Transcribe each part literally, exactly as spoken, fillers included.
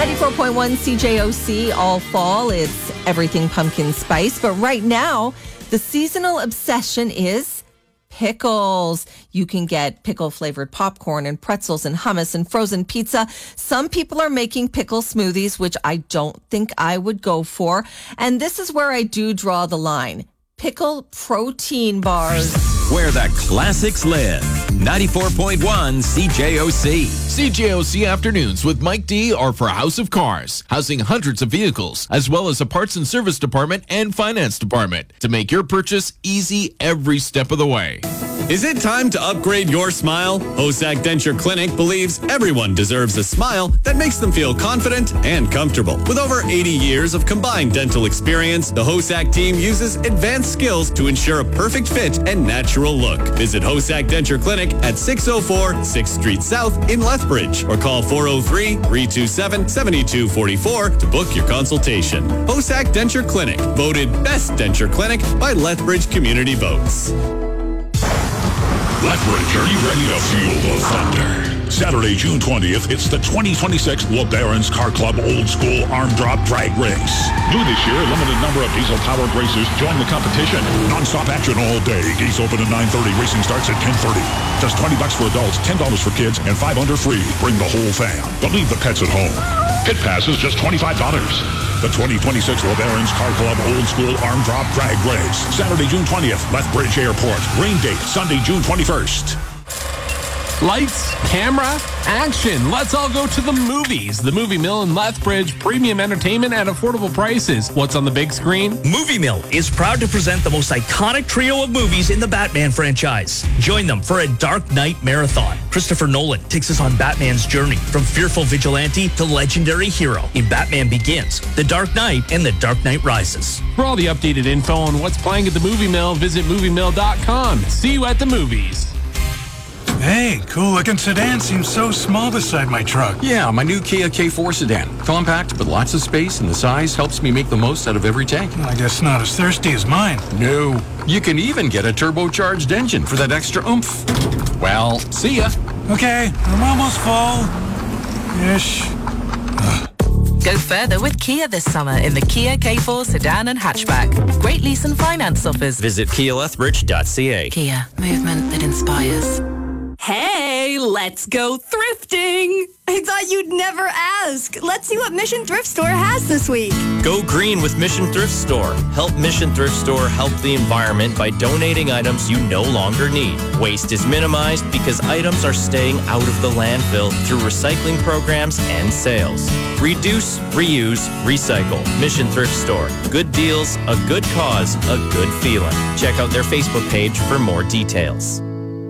ninety-four point one C J O C, all fall. It's everything pumpkin spice. But right now, the seasonal obsession is pickles. You can get pickle-flavored popcorn and pretzels and hummus and frozen pizza. Some people are making pickle smoothies, which I don't think I would go for. And this is where I do draw the line. Pickle protein bars. Where the classics live. ninety-four point one C J O C. C J O C Afternoons with Mike D are for House of Cars, housing hundreds of vehicles, as well as a parts and service department and finance department to make your purchase easy every step of the way. Is it time to upgrade your smile? Hosack Denture Clinic believes everyone deserves a smile that makes them feel confident and comfortable. With over eighty years of combined dental experience, the Hosack team uses advanced skills to ensure a perfect fit and natural look. Visit Hosack Denture Clinic at six oh four sixth Street South in Lethbridge or call four oh three, three two seven, seven two four four to book your consultation. Hosack Denture Clinic, voted Best Denture Clinic by Lethbridge Community Votes. Lethbridge, are you ready to feel the thunder? Saturday, June twentieth, it's the twenty twenty-six LeBaron's Car Club Old School Arm Drop Drag Race. New this year, limited number of diesel-powered racers join the competition. Non-stop action all day. Gates open at nine thirty. Racing starts at ten thirty. Just twenty bucks for adults, ten dollars for kids, and five under free. Bring the whole fam, but leave the pets at home. Pit pass is just twenty-five dollars. The twenty twenty-six LeBaron's Car Club Old School Arm Drop Drag Race. Saturday, June twentieth, Lethbridge Airport. Rain date, Sunday, June twenty-first. Lights, camera, action. Let's all go to the movies. The Movie Mill in Lethbridge. Premium entertainment at affordable prices. What's on the big screen? Movie Mill is proud to present the most iconic trio of movies in the Batman franchise. Join them for a Dark Knight marathon. Christopher Nolan takes us on Batman's journey from fearful vigilante to legendary hero in Batman Begins, The Dark Knight, and The Dark Knight Rises. For all the updated info on what's playing at the Movie Mill, visit movie mill dot com. See you at the movies. Hey, cool-looking sedan seems so small beside my truck. Yeah, my new Kia K four sedan. Compact, but lots of space, and the size helps me make the most out of every tank. I guess not as thirsty as mine. No. You can even get a turbocharged engine for that extra oomph. Well, see ya. Okay, I'm almost full. Ish. Go further with Kia this summer in the Kia K four sedan and hatchback. Great lease and finance offers. Visit kia lethbridge dot c a. Kia, movement that inspires. Hey, let's go thrifting. I thought you'd never ask. Let's see what Mission Thrift Store has this week. Go green with Mission Thrift Store. Help Mission Thrift Store help the environment by donating items you no longer need. Waste is minimized because items are staying out of the landfill through recycling programs and sales. Reduce, reuse, recycle. Mission Thrift Store. Good deals, a good cause, a good feeling. Check out their Facebook page for more details.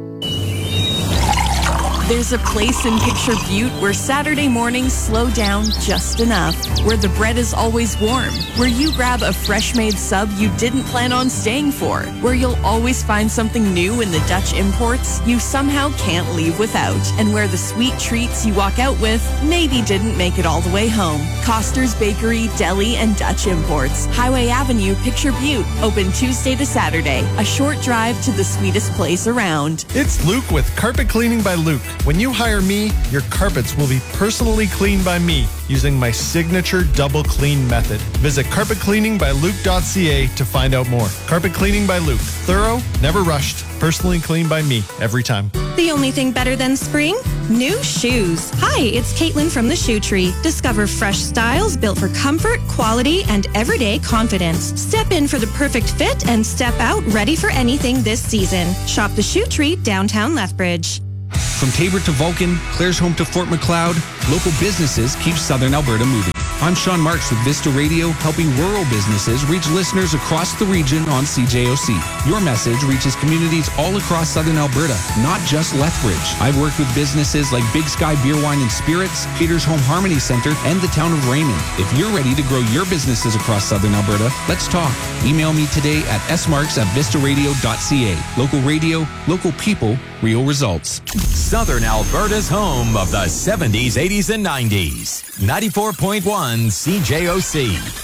There's a place in Picture Butte where Saturday mornings slow down just enough, where the bread is always warm, where you grab a fresh-made sub you didn't plan on staying for, where you'll always find something new in the Dutch imports you somehow can't leave without, and where the sweet treats you walk out with maybe didn't make it all the way home. Coster's Bakery, Deli, and Dutch Imports. Highway Avenue, Picture Butte. Open Tuesday to Saturday. A short drive to the sweetest place around. It's Luke with Carpet Cleaning by Luke. When you hire me, your carpets will be personally cleaned by me using my signature double clean method. Visit carpet cleaning by luke dot c a to find out more. Carpet Cleaning by Luke. Thorough, never rushed, personally cleaned by me every time. The only thing better than spring? New shoes. Hi, it's Caitlin from the Shoe Tree. Discover fresh styles built for comfort, quality, and everyday confidence. Step in for the perfect fit and step out ready for anything this season. Shop the Shoe Tree, downtown Lethbridge. From Tabor to Vulcan, Claire's home to Fort Macleod, local businesses keep Southern Alberta moving. I'm Sean Marks with Vista Radio, helping rural businesses reach listeners across the region on C J O C. Your message reaches communities all across Southern Alberta, not just Lethbridge. I've worked with businesses like Big Sky Beer, Wine and Spirits, Peter's Home Harmony Center, and the town of Raymond. If you're ready to grow your businesses across Southern Alberta, let's talk. Email me today at s marks at vista radio dot c a. Local radio, local people, real results. Southern Alberta's home of the seventies, eighties, and nineties. ninety-four point one C J O C.